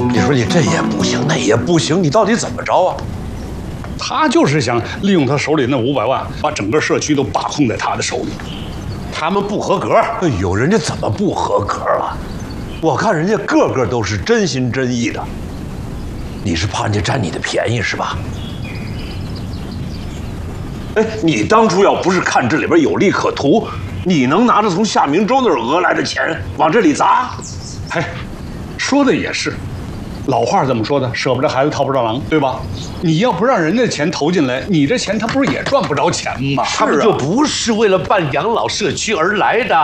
你说你这也不行，那也不行，你到底怎么着啊？ 他就是想利用他手里那500万，把整个社区都把控在他的手里。 他们不合格。哎呦，人家怎么不合格了？我看人家个个都是真心真意的。你是怕人家占你的便宜是吧？哎，你当初要不是看这里边有利可图，你能拿着从夏明洲那儿讹来的钱往这里砸？ 哎，说的也是，老话怎么说的？舍不得孩子套不着狼，对吧？你要不让人家钱投进来，你这钱他不是也赚不着钱吗？ 他们就不是为了办养老社区而来的。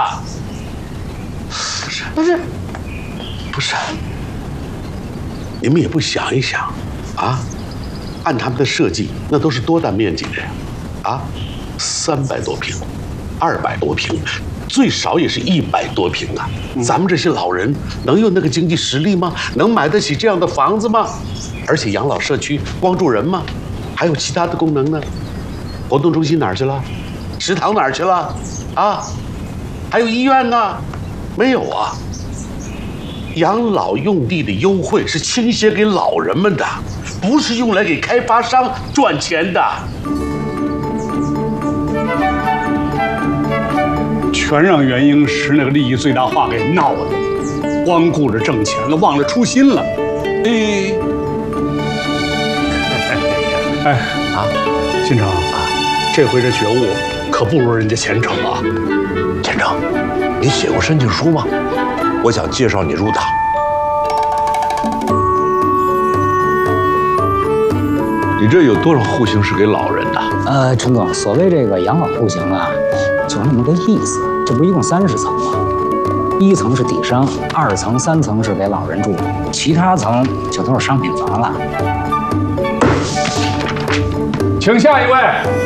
不是，你们也不想一想，啊？按他们的设计，那都是多大面积的呀？啊，300多平，200多平，最少也是100多平啊！咱们这些老人能有那个经济实力吗？能买得起这样的房子吗？而且养老社区光住人吗？还有其他的功能呢？活动中心哪儿去了？食堂哪儿去了？啊，还有医院呢？没有啊！养老用地的优惠是倾斜给老人们的，不是用来给开发商赚钱的。 全让袁英时那个利益最大化给闹的，光顾着挣钱了，忘了初心了。哎啊，金城啊，这回这觉悟可不如人家钱程啊。 钱程，你写过申请书吗？我想介绍你入党。你这有多少户型是给老人的？ 陈总，所谓这个养老户型啊，就是那么个意思。这不一共30层吗？1层是底商，2层、3层是给老人住，其他层就都是商品房了。 请下一位。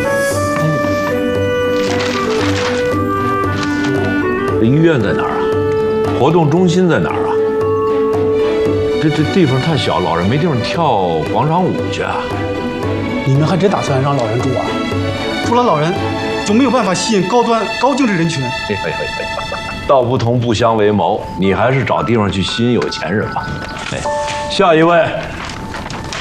这医院在哪儿啊？活动中心在哪儿啊？这地方太小，老人没地方跳广场舞去啊。 你们还真打算让老人住啊？除了老人，就没有办法吸引高端高净值人群。 道不同不相为谋，你还是找地方去吸引有钱人吧。哎，下一位。